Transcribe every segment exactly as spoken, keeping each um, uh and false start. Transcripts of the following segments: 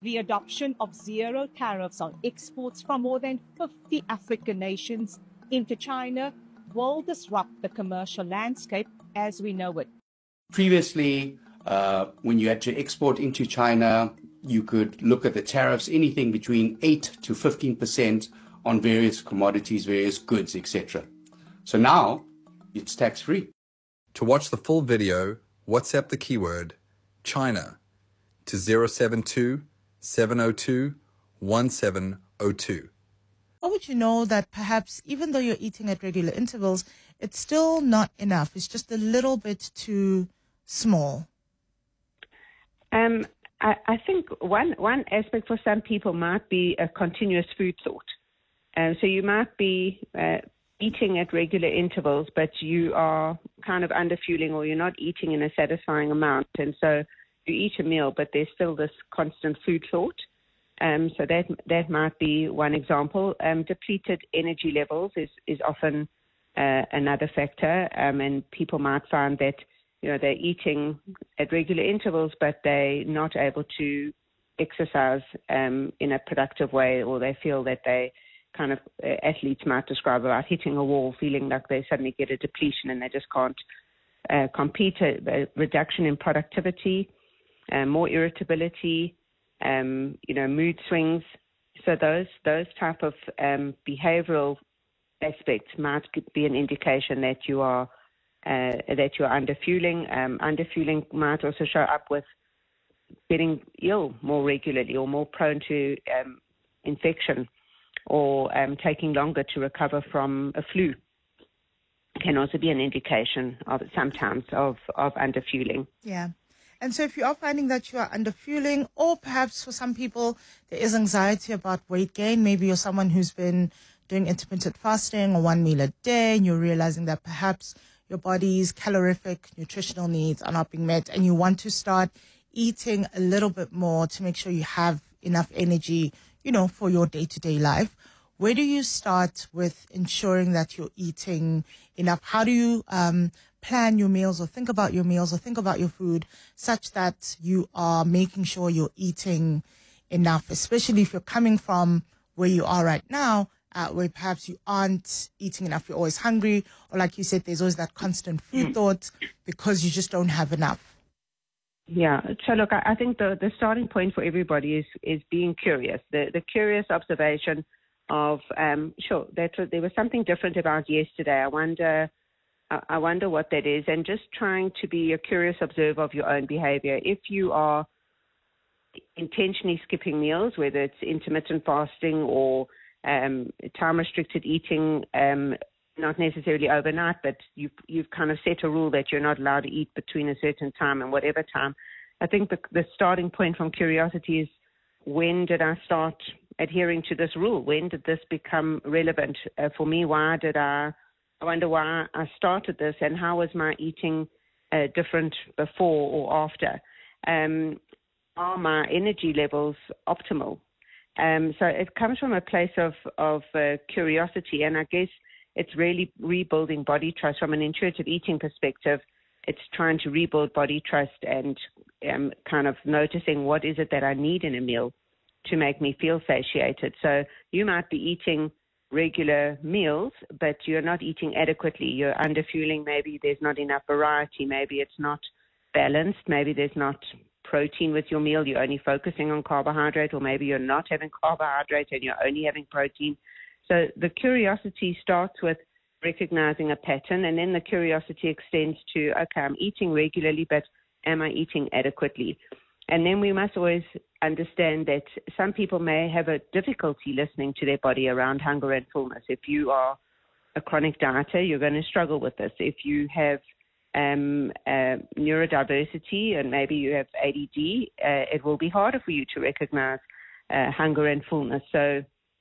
The adoption of zero tariffs on exports from more than fifty African nations into China will disrupt the commercial landscape as we know it. Previously, uh, when you had to export into China, you could look at the tariffs, anything between eight to fifteen percent on various commodities, various goods, et cetera. So now it's tax-free. To watch the full video, WhatsApp the keyword China to zero seven two, seven zero two, one seven zero two. How would you know that perhaps even though you're eating at regular intervals, it's still not enough? It's just a little bit too small. Um, I, I think one, one aspect for some people might be a continuous food thought. Um, so you might be uh, eating at regular intervals, but you are kind of underfueling or you're not eating in a satisfying amount. And so you eat a meal, but there's still this constant food thought. Um, so that that might be one example. Um, depleted energy levels is, is often uh, another factor. Um, and people might find that, you know, they're eating at regular intervals, but they're not able to exercise um, in a productive way, or they feel that they kind of, uh, athletes might describe about hitting a wall, feeling like they suddenly get a depletion and they just can't uh, compete, a, a reduction in productivity, uh, more irritability, um, you know, mood swings. So those those type of um, behavioral aspects might be an indication that you are uh, that you are underfueling. Um, underfueling might also show up with getting ill more regularly or more prone to um, infection, or um, taking longer to recover from a flu can also be an indication of sometimes of, of underfueling. Yeah. And so if you are finding that you are underfueling, or perhaps for some people there is anxiety about weight gain, maybe you're someone who's been doing intermittent fasting or one meal a day, and you're realizing that perhaps your body's calorific nutritional needs are not being met, and you want to start eating a little bit more to make sure you have enough energy, you know, for your day-to-day life. Where do you start with ensuring that you're eating enough? How do you um, plan your meals, or think about your meals, or think about your food such that you are making sure you're eating enough, especially if you're coming from where you are right now, uh, where perhaps you aren't eating enough, you're always hungry, or like you said, there's always that constant food thought because you just don't have enough. Yeah. So look, I, I think the, the starting point for everybody is, is being curious. The, the curious observation of, um, sure, that there was something different about yesterday. I wonder, I, I wonder what that is, and just trying to be a curious observer of your own behavior. If you are intentionally skipping meals, whether it's intermittent fasting or um, time-restricted eating, um, not necessarily overnight, but you've, you've kind of set a rule that you're not allowed to eat between a certain time and whatever time. I think the, the starting point from curiosity is, when did I start adhering to this rule? When did this become relevant uh, for me? Why did I, I wonder why I started this, and how was my eating uh, different before or after? Um, are my energy levels optimal? Um, so it comes from a place of, of uh, curiosity, and I guess it's really rebuilding body trust from an intuitive eating perspective. It's trying to rebuild body trust and um, kind of noticing what is it that I need in a meal to make me feel satiated. So you might be eating regular meals, but you're not eating adequately. You're underfueling. Maybe there's not enough variety. Maybe it's not balanced. Maybe there's not protein with your meal. You're only focusing on carbohydrate, or maybe you're not having carbohydrate and you're only having protein. So the curiosity starts with recognizing a pattern, and then the curiosity extends to, okay, I'm eating regularly, but am I eating adequately? And then we must always understand that some people may have a difficulty listening to their body around hunger and fullness. If you are a chronic dieter, you're going to struggle with this. If you have um, uh, neurodiversity and maybe you have A D D, uh, it will be harder for you to recognize uh, hunger and fullness. So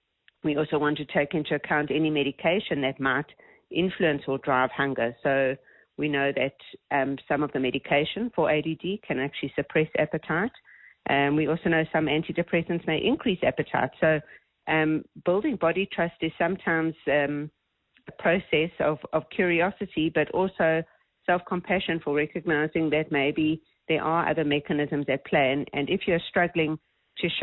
we also want to take into account any medication that might influence or drive hunger. So we know that um, some of the medication for A D D can actually suppress appetite. Um, we also know some antidepressants may increase appetite. So um, building body trust is sometimes um, a process of, of curiosity, but also self-compassion for recognizing that maybe there are other mechanisms at play. And, and if you're struggling to